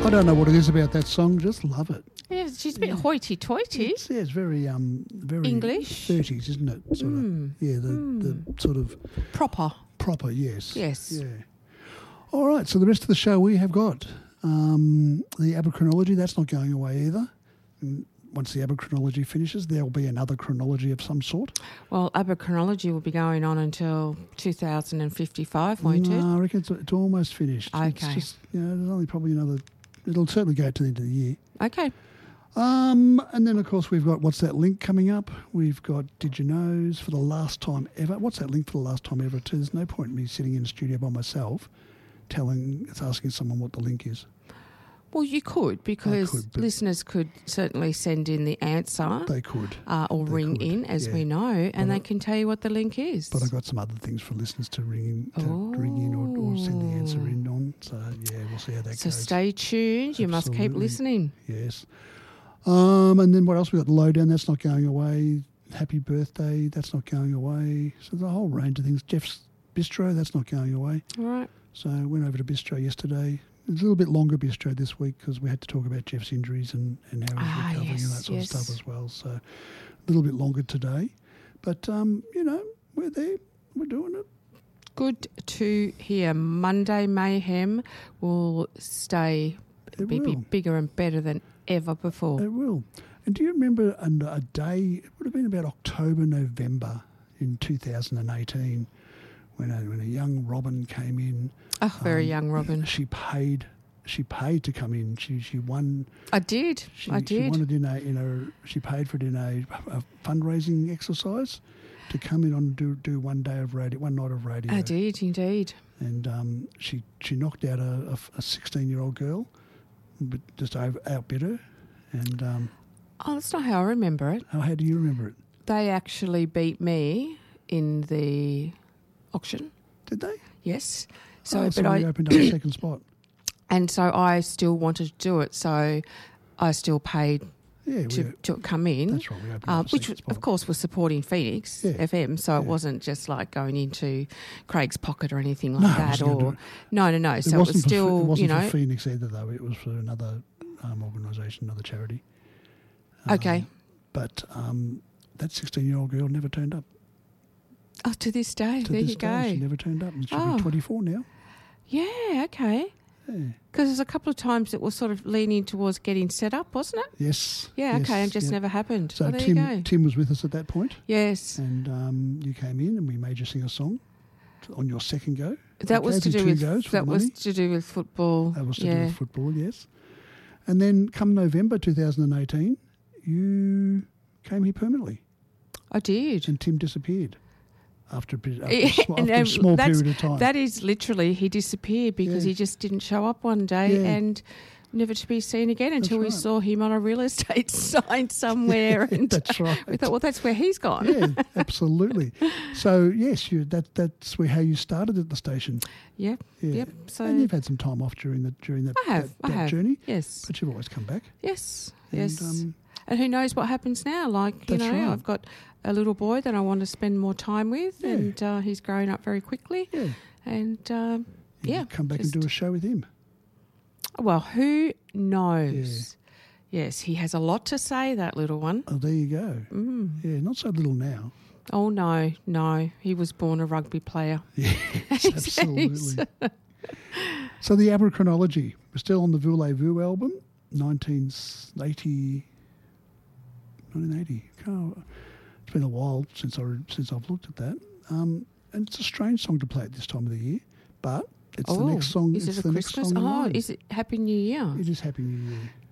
I don't know what it is about that song, just love it. Yeah, she's a bit hoity-toity. It's very English. 30s, isn't it? Sort of. Yeah, the sort of Proper, yes. yes. Yeah. All right, so the rest of the show we have got the ABBA chronology. That's not going away either. And once the ABBA chronology finishes, there will be another chronology of some sort. Well, ABBA chronology will be going on until 2055, won't it? No, I reckon it's almost finished. Okay. It's just, there's only probably another... It'll certainly go to the end of the year. Okay. And then, of course, we've got What's That Link coming up. We've got Did You Knows for the last time ever. What's That Link for the last time ever, too? There's no point in me sitting in a studio by myself asking someone what the link is. Well, you could, because listeners could certainly send in the answer. They could. Or ring in, as we know, and they can tell you what the link is. But I've got some other things for listeners to ring in or send the answer in on. So, yeah, we'll see how that goes. So stay tuned. You must keep listening. Yes. And then what else? We've got the Lowdown. That's not going away. Happy Birthday. That's not going away. So there's a whole range of things. Jeff's Bistro. That's not going away. All right. So I went over to Bistro yesterday. It's a little bit longer Bistro this week because we had to talk about Jeff's injuries and how he's recovering and that sort of stuff as well. So a little bit longer today. But, we're there. We're doing it. Good to hear. Monday Mayhem will stay be bigger and better than ever before. It will. And do you remember a day, it would have been about October, November in 2018 when a young Robin came in. Oh, very young Robin. She paid to come in. She won. I did. She won it she paid for it in a fundraising exercise to come in and do one night of radio. I did indeed. And she knocked out a 16-year-old girl, but just outbid her. And that's not how I remember it. How do you remember it? They actually beat me in the auction. Did they? Yes. So we opened up a second spot. And so I still wanted to do it, so I still paid to come in. That's right, we opened up a which, second spot. of course, was supporting Phoenix FM, so it wasn't just like going into Craig's pocket or anything like that. No. So it was still, it wasn't for Phoenix either, though. It was for another organisation, another charity. Okay. But that 16-year-old girl never turned up. Oh, to this day. There you go. She never turned up, and she'll be 24 now. Yeah, okay. Because there's a couple of times it was sort of leaning towards getting set up, wasn't it? Yes. Yeah, okay, and just never happened. So Tim was with us at that point. Yes. And you came in and we made you sing a song on your second go. That was to do with football. That was to do with football, yes. And then come November 2018, you came here permanently. I did. And Tim disappeared. After a small period of time. That is literally, he disappeared because he just didn't show up one day and never to be seen again until we saw him on a real estate sign somewhere. And that's right. We thought, well, that's where he's gone. Yeah, absolutely. So, yes, that's how you started at the station. Yep. So, and you've had some time off during that journey. Yes. But you've always come back. Yes. And who knows what happens now? Like, I've got a little boy that I want to spend more time with, and he's growing up very quickly. Yeah. And, come back and do a show with him. Well, who knows? Yeah. Yes, he has a lot to say, that little one. Oh, there you go. Yeah, not so little now. Oh, no. He was born a rugby player. Yes, absolutely. So the ABBA chronology. We're still on the Voulez-Vous album, 1980. It's been a while since I've looked at that. And it's a strange song to play at this time of the year, but it's the next song. Is it a Christmas? Is it Happy New Year? It is Happy New Year.